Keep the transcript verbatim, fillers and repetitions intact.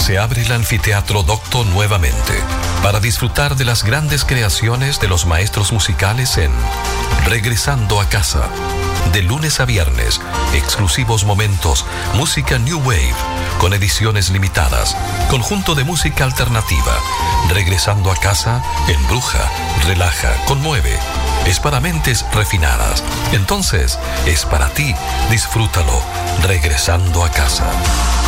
se abre el Anfiteatro Docto nuevamente para disfrutar de las grandes creaciones de los maestros musicales en Regresando a Casa. De lunes a viernes, exclusivos momentos, música New Wave, con ediciones limitadas, conjunto de música alternativa. Regresando a Casa, embruja, relaja, conmueve. Es para mentes refinadas. Entonces, es para ti. Disfrútalo. Regresando a Casa.